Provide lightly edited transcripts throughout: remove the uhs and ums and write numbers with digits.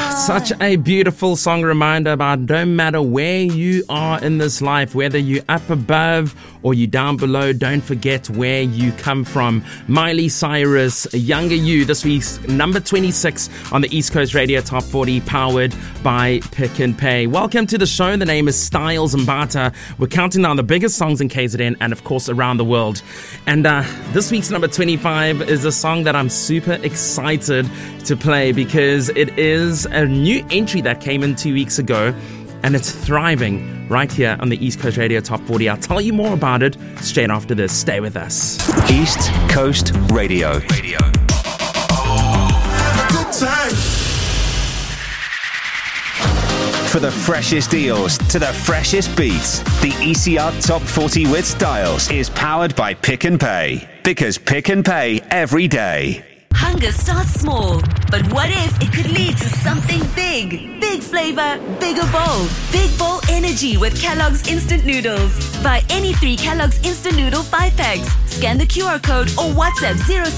Such a beautiful song reminder about no matter where you are in this life, whether you're up above or you down below, don't forget where you come from. Miley Cyrus, Younger You, this week's number 26 on the East Coast Radio Top 40, powered by Pick n Pay. Welcome to the show. The name is Styles Mbata. We're counting down the biggest songs in KZN and, of course, around the world. And this week's number 25 is a song that I'm super excited to play because it is a new entry that came in 2 weeks ago, and it's thriving right here on the East Coast Radio Top 40. I'll tell you more about it straight after this. Stay with us. East Coast Radio. Good time. For the freshest deals to the freshest beats, the ECR Top 40 with Styles is powered by Pick n Pay. Because Pick n Pay every day. Hunger starts small, but what if it could lead to something big? Big flavor, bigger bowl. Big bowl energy with Kellogg's Instant Noodles. Buy any 3 Kellogg's Instant Noodle 5-packs. Scan the QR code or WhatsApp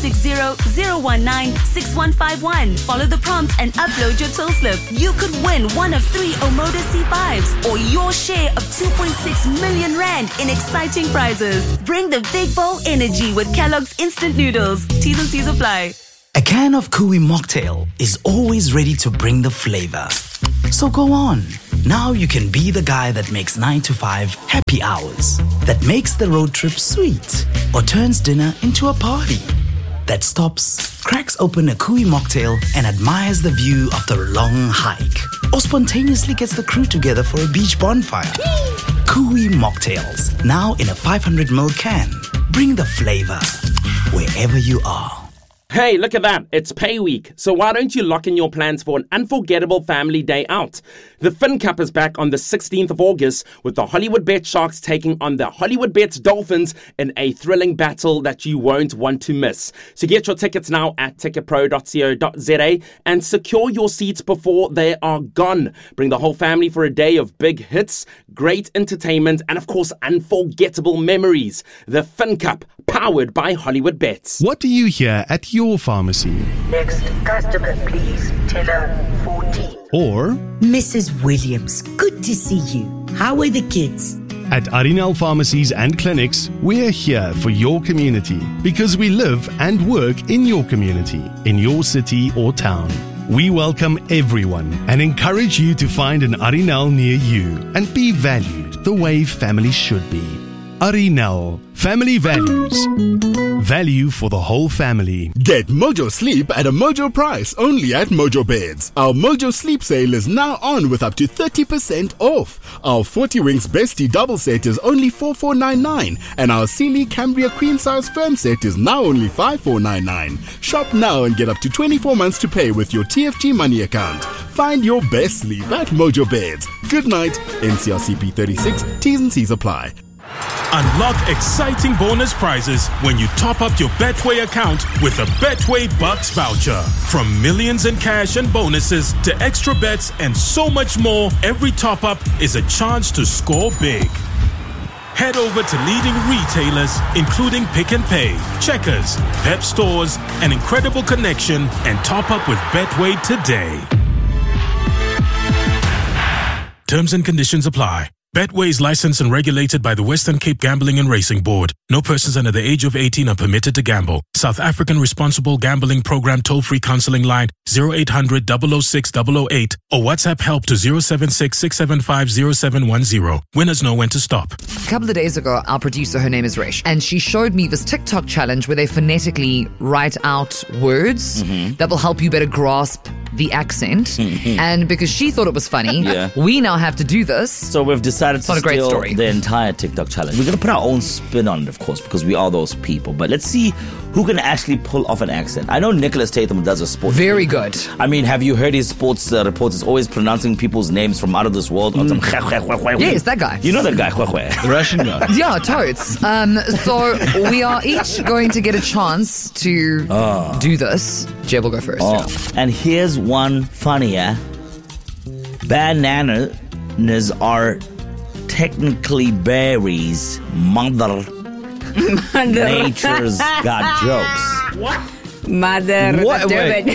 060-019-6151. Follow the prompts and upload your till slip. You could win one of 3 Omoda C5s or your share of 2.6 million rand in exciting prizes. Bring the big bowl energy with Kellogg's Instant Noodles. T's and C's apply. A can of Kui Mocktail is always ready to bring the flavor. So go on. Now you can be the guy that makes 9 to 5 happy hours, that makes the road trip sweet, or turns dinner into a party, that stops, cracks open a Kui Mocktail and admires the view after a long hike, or spontaneously gets the crew together for a beach bonfire. Kui Mocktails, now in a 500ml can. Bring the flavor wherever you are. Hey, look at that. It's pay week. So why don't you lock in your plans for an unforgettable family day out? The Fin Cup is back on the 16th of August with the Hollywood Bet Sharks taking on the Hollywood Bets Dolphins in a thrilling battle that you won't want to miss. So get your tickets now at ticketpro.co.za and secure your seats before they are gone. Bring the whole family for a day of big hits, great entertainment, and of course, unforgettable memories. The Fin Cup, powered by Hollywood Bets. What do you hear at your pharmacy? Next customer, please. Teller 14. Or Mrs. Williams, good to see you. How are the kids? at Arinal Pharmacies and Clinics, we're here for your community because we live and work in your community, in your city or town. We welcome everyone and encourage you to find an Arinal near you and be valued the way family should be. Arinal, family values. Value for the whole family. Get Mojo Sleep at a Mojo price only at Mojo Beds. Our Mojo Sleep sale is now on with up to 30% off. Our 40 Wings Bestie double set is only 4499 and our Sealy Cambria Queen Size Firm set is now only 5499. Shop now and get up to 24 months to pay with your TFG money account. Find your best sleep at Mojo Beds. Good night. NCRCP 36. T's and C's apply. Unlock exciting bonus prizes when you top up your Betway account with a Betway Bucks voucher. From millions in cash and bonuses to extra bets and so much more, every top up is a chance to score big. Head over to leading retailers including Pick n Pay, Checkers, Pep Stores, and Incredible Connection and top up with Betway today. Terms and conditions apply. Betway is licensed and regulated by the Western Cape Gambling and Racing Board. No persons under the age of 18 are permitted to gamble. South African Responsible Gambling Program toll-free counseling line 0800 006 008 or WhatsApp help to 076 675 0710. Winners know when to stop. A couple of days ago, our producer, her name is Resh, and she showed me this TikTok challenge where they phonetically write out words that will help you better grasp the accent. And because she thought it was funny, we now have to do this. So we've decided to steal the entire TikTok challenge. We're going to put our own spin on it, of course, because we are those people. But let's see who can actually pull off an accent. I know Nicholas Tatham does a sports. Very good. I mean, have you heard his sports reports? Is always pronouncing people's names from out of this world. Yes, that guy. You know that guy, the Russian guy. Yeah, totes. So we are each going to get a chance to do this. Jeb will go first. And here's one funnier. Bananas are technically berries. Mother Nature's got jokes. What? Mother Durban.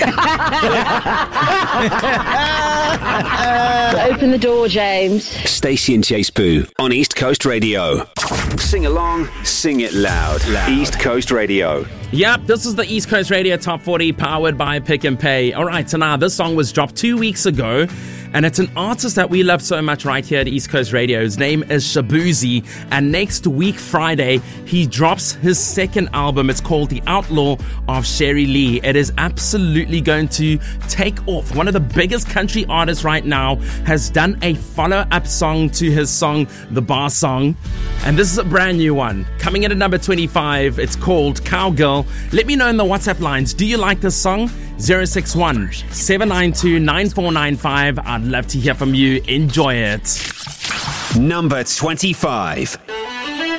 Open the door, James. Stacey and Chase Boo on East Coast Radio. Sing along, sing it loud. East Coast Radio. Yep, this is the East Coast Radio Top 40 powered by Pick and Pay. All right, so now this song was dropped 2 weeks ago, and it's an artist that we love so much right here at East Coast Radio. His name is Shabuzi, and next week, Friday, he drops his second album. It's called The Outlaw of Sherry Lee. It is absolutely going to take off. One of the biggest country artists right now has done a follow-up song to his song, The Bar Song, and this is a brand new one. Coming in at number 25, it's called Cowgirl. Let me know in the WhatsApp lines, do you like this song? 061 792 9495. I'd love to hear from you. Enjoy it. Number 25.